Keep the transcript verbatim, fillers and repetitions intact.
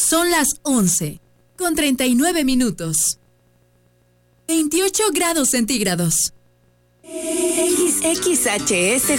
Son las once, con treinta y nueve minutos. veintiocho grados centígrados. X X H S